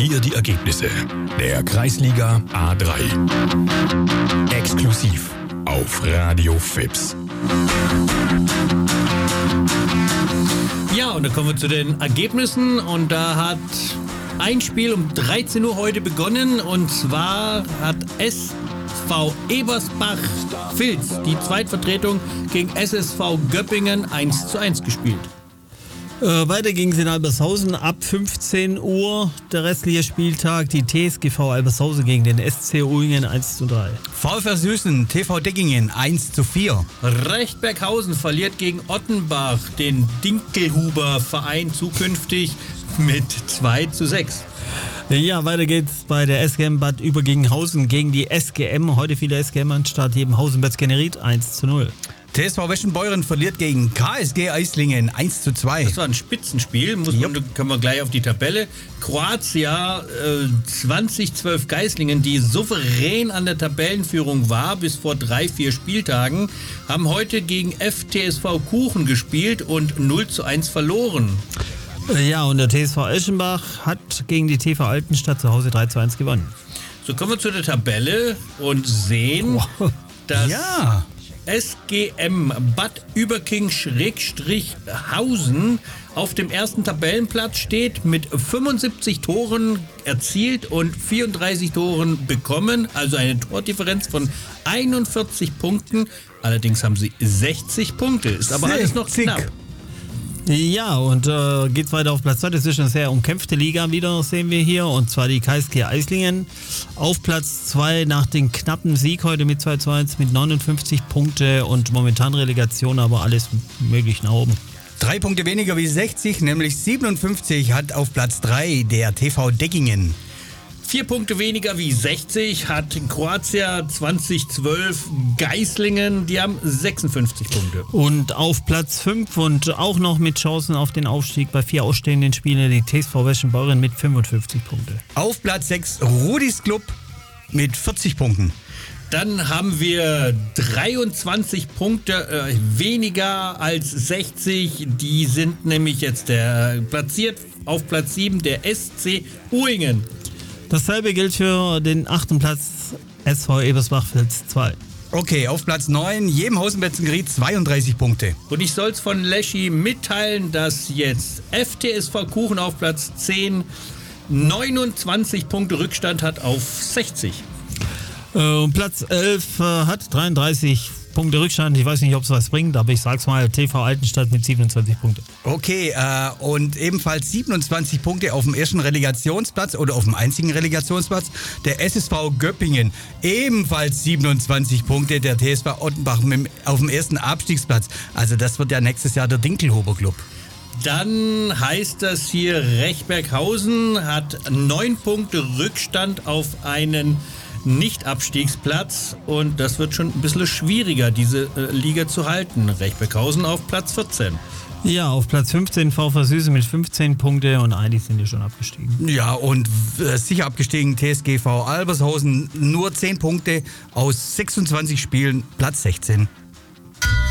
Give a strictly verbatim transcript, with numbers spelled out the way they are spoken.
hier die Ergebnisse der Kreisliga A drei. Exklusiv auf Radio Fips. Ja, und dann kommen wir zu den Ergebnissen. Und da hat ein Spiel um dreizehn Uhr heute begonnen. Und zwar hat S V Ebersbach-Vils die Zweitvertretung gegen S S V Göppingen eins zu eins gespielt. Äh, weiter ging es in Albershausen ab fünfzehn Uhr. Der restliche Spieltag, die T S G V Albershausen gegen den S C Uingen eins zu drei. VfR Süßen, T V Deckingen eins zu vier. Rechtberghausen verliert gegen Ottenbach, den Dinkelhuber Verein zukünftig mit zwei zu sechs. Ja, weiter geht's bei der S G M Bad Überginghausen gegen die S G M. Heute viele S G M anstatt jedem Hausen-Betzgeneried eins zu null. T S V Weschenbeuren verliert gegen K S G Eislingen eins zu zwei. Das war ein Spitzenspiel, muss man, Yep. können wir gleich auf die Tabelle. Kroatia äh, zwanzig zwölf Geislingen, die souverän an der Tabellenführung war bis vor drei, vier Spieltagen, haben heute gegen F T S V Kuchen gespielt und null zu eins verloren. Ja, und der T S V Eschenbach hat gegen die T V Altenstadt zu Hause drei zu eins gewonnen. So kommen wir zu der Tabelle und sehen, Wow. dass Ja. S G M Bad Überking-Hausen auf dem ersten Tabellenplatz steht mit fünfundsiebzig Toren erzielt und vierunddreißig Toren bekommen, also eine Tordifferenz von einundvierzig Punkten. Allerdings haben sie sechzig Punkte, ist aber alles noch sechzig. Genau. knapp. Ja, und äh, geht's weiter auf Platz zwei. Das ist eine sehr umkämpfte Liga wieder, sehen wir hier. Und zwar die K S G Eislingen auf Platz zwei nach dem knappen Sieg heute mit zwei zu eins mit neunundfünfzig Punkte und momentan Relegation, aber alles möglich nach oben. Drei Punkte weniger wie sechzig, nämlich siebenundfünfzig hat auf Platz drei der T V Deckingen. Vier Punkte weniger wie sechzig hat Kroatia zwanzig zwölf Geislingen, die haben sechsundfünfzig Punkte. Und auf Platz fünf und auch noch mit Chancen auf den Aufstieg bei vier ausstehenden Spielen die T S V Weschenbeuren mit fünfundfünfzig Punkte. Auf Platz sechs Rudis Club mit vierzig Punkten. Dann haben wir dreiundzwanzig Punkte äh, weniger als sechzig. Die sind nämlich jetzt der, platziert auf Platz sieben der S C Uingen. Dasselbe gilt für den achten Platz S V Ebersbach-Vils zwei. Okay, auf Platz neun jedem Hausen-Betzgenried zweiunddreißig Punkte. Und ich soll es von Leschi mitteilen, dass jetzt F T S V Kuchen auf Platz zehn neunundzwanzig Punkte Rückstand hat auf sechzig. Äh, Platz elf äh, hat dreiunddreißig Punkte Rückstand. Ich weiß nicht, ob es was bringt, aber ich sag's mal, T V Altenstadt mit siebenundzwanzig Punkte. Okay, äh, und ebenfalls siebenundzwanzig Punkte auf dem ersten Relegationsplatz oder auf dem einzigen Relegationsplatz der S S V Göppingen. Ebenfalls siebenundzwanzig Punkte der T S V Ottenbach mit, auf dem ersten Abstiegsplatz. Also das wird ja nächstes Jahr der Dinkelhuber Club. Dann heißt das hier, Rechberghausen hat neun Punkte Rückstand auf einen Nicht-Abstiegsplatz und das wird schon ein bisschen schwieriger, diese äh, Liga zu halten. Rechberghausen auf Platz vierzehn. Ja, auf Platz fünfzehn VfR Süßen mit fünfzehn Punkte und eigentlich sind die schon abgestiegen. Ja, und äh, sicher abgestiegen T S G V Albershausen nur zehn Punkte aus sechsundzwanzig Spielen, Platz sechzehn.